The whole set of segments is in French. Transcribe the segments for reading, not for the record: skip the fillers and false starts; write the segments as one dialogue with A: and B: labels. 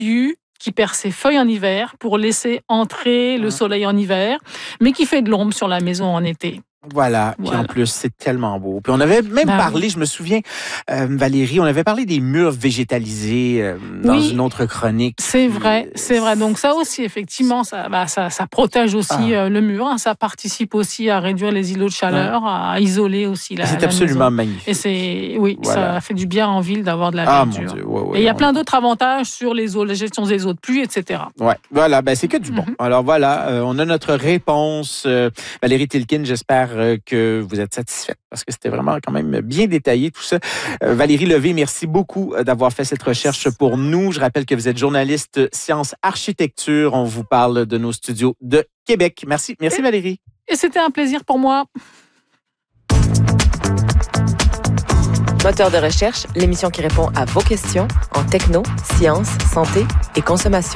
A: feuillus qui perd ses feuilles en hiver pour laisser entrer le soleil en hiver, mais qui fait de l'ombre sur la maison en été.
B: Voilà. Puis en plus, c'est tellement beau. Puis on avait même parlé, je me souviens, Valérie, on avait parlé des murs végétalisés dans une autre chronique.
A: C'est vrai. Donc ça aussi, effectivement, ça protège aussi le mur. Hein. Ça participe aussi à réduire les îlots de chaleur, à isoler aussi la
B: C'est absolument magnifique.
A: Et ça fait du bien en ville d'avoir de la verdure.
B: Mon Dieu, ouais,
A: et il y a plein d'autres avantages sur les eaux, la gestion des eaux de pluie, etc.
B: Ouais, voilà, c'est que du bon. Alors voilà, on a notre réponse. Valérie Tilkin, j'espère que vous êtes satisfaite parce que c'était vraiment quand même bien détaillé tout ça. Valérie Levé, merci beaucoup d'avoir fait cette recherche pour nous. Je rappelle que vous êtes journaliste sciences architecture. On vous parle de nos studios de Québec. Merci Valérie.
A: Et c'était un plaisir pour moi.
C: Moteur de recherche, l'émission qui répond à vos questions en techno, sciences, santé et consommation.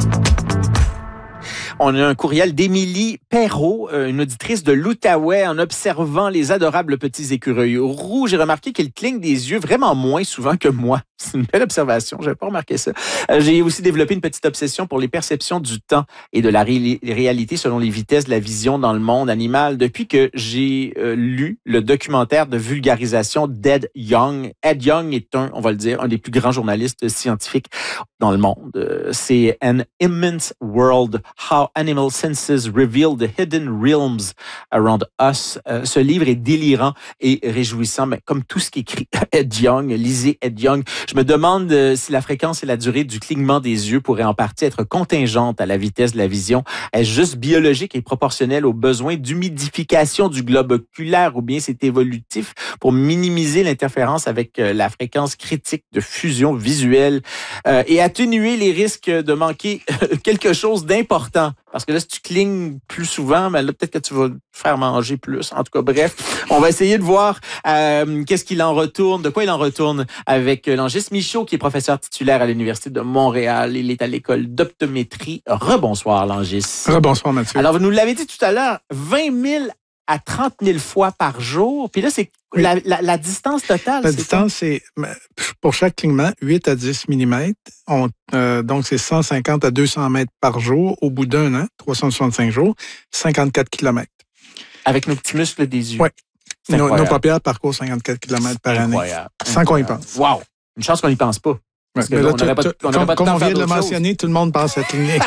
B: On a un courriel d'Émilie Perrault, une auditrice de l'Outaouais. En observant les adorables petits écureuils roux, j'ai remarqué qu'ils clignent des yeux vraiment moins souvent que moi. C'est une belle observation, j'avais pas remarqué ça. J'ai aussi développé une petite obsession pour les perceptions du temps et de la réalité selon les vitesses de la vision dans le monde animal depuis que j'ai lu le documentaire de vulgarisation d'Ed Young. Ed Young est on va le dire, un des plus grands journalistes scientifiques dans le monde. C'est An Immense World, How Animal Senses Reveal the Hidden Realms Around Us. Ce livre est délirant et réjouissant, mais comme tout ce qu'écrit Ed Young, lisez Ed Young. Je me demande si la fréquence et la durée du clignement des yeux pourraient en partie être contingentes à la vitesse de la vision. Est-ce juste biologique et proportionnel aux besoins d'humidification du globe oculaire ou bien c'est évolutif pour minimiser l'interférence avec la fréquence critique de fusion visuelle et atténuer les risques de manquer quelque chose d'important? Parce que là, si tu clignes plus souvent, là, peut-être que tu vas faire manger plus. En tout cas, bref, on va essayer de voir qu'est-ce qu'il en retourne, de quoi il en retourne avec Langis Michaud, qui est professeur titulaire à l'Université de Montréal. Il est à l'école d'optométrie. Rebonsoir, Langis.
D: Rebonsoir, Mathieu.
B: Alors, vous nous l'avez dit tout à l'heure, 20 000 à 30 000 fois par jour. Puis là, c'est la distance totale.
D: La distance, c'est pour chaque clignement, 8 à 10 mm. Donc, c'est 150 à 200 mètres par jour au bout d'un an, 365 jours, 54 km.
B: Avec nos petits muscles des yeux.
D: Oui. Nos paupières parcourent 54 km par année. Sans qu'on y pense.
B: Wow! Une chance qu'on n'y pense pas. Parce que là,
D: comme on vient de le mentionner, tout le monde pense à cligner.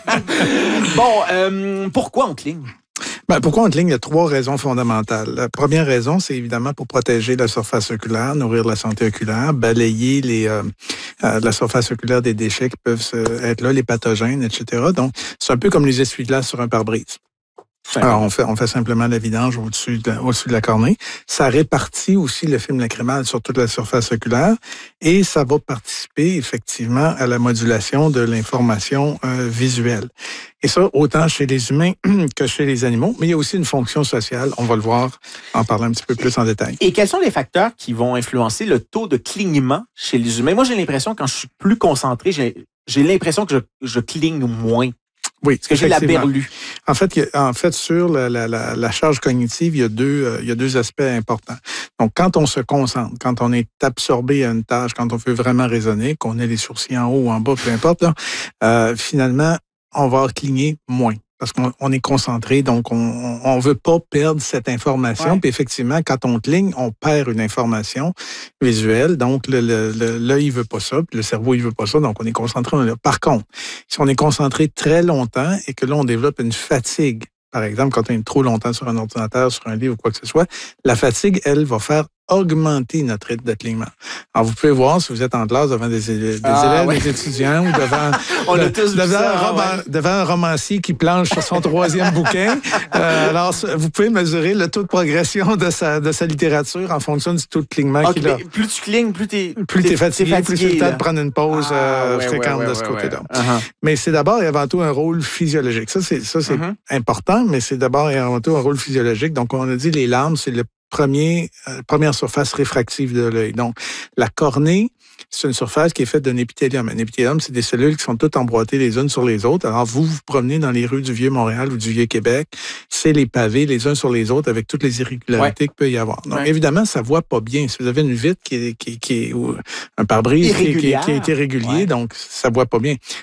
B: Bon, pourquoi on cligne?
D: Pourquoi on cligne? Il y a 3 raisons fondamentales. La première raison, c'est évidemment pour protéger la surface oculaire, nourrir la santé oculaire, balayer la surface oculaire des déchets qui peuvent être là, les pathogènes, etc. Donc, c'est un peu comme les essuie-glaces sur un pare-brise. Alors, on fait simplement la vidange au-dessus de la cornée. Ça répartit aussi le film lacrymal sur toute la surface oculaire et ça va participer effectivement à la modulation de l'information visuelle. Et ça, autant chez les humains que chez les animaux, mais il y a aussi une fonction sociale. On va le voir en parlant un petit peu plus en détail.
B: Et quels sont les facteurs qui vont influencer le taux de clignement chez les humains? Moi, j'ai l'impression, quand je suis plus concentré, j'ai l'impression que je cligne moins.
D: Oui,
B: parce que j'ai la berlue.
D: En fait, sur la charge cognitive, il y a deux aspects importants. Donc, quand on se concentre, quand on est absorbé à une tâche, quand on veut vraiment raisonner, qu'on ait les sourcils en haut ou en bas, peu importe, là, finalement, on va cligner moins. Parce qu'on est concentré, donc on veut pas perdre cette information. Ouais. Puis effectivement, quand on cligne, on perd une information visuelle. Donc, l'œil, il veut pas ça, puis le cerveau, il veut pas ça. Donc, on est concentré. Par contre, si on est concentré très longtemps et que là, on développe une fatigue, par exemple, quand on est trop longtemps sur un ordinateur, sur un livre ou quoi que ce soit, la fatigue, elle, va faire augmenter notre rythme de clignement. Alors, vous pouvez voir si vous êtes en classe devant des élèves, des étudiants ou devant un romancier qui planche sur son 3e bouquin. Alors, vous pouvez mesurer le taux de progression de sa littérature en fonction du taux de clignement qu'il a.
B: Plus tu clignes, plus t'es
D: fatigué, plus c'est le temps de prendre une pause fréquente de ce côté-là. Uh-huh. Mais c'est d'abord et avant tout un rôle physiologique. Ça, c'est important, mais c'est d'abord et avant tout un rôle physiologique. Donc, on a dit les larmes, c'est première surface réfractive de l'œil. Donc, la cornée c'est une surface qui est faite d'un épithélium. Un épithélium, c'est des cellules qui sont toutes emboîtées les unes sur les autres. Alors, vous promenez dans les rues du Vieux-Montréal ou du Vieux-Québec, c'est les pavés les uns sur les autres avec toutes les irrégularités qu'il peut y avoir. Donc, évidemment, ça ne voit pas bien. Si vous avez une vitre qui est ou un pare-brise qui est irrégulier, donc ça ne voit pas bien.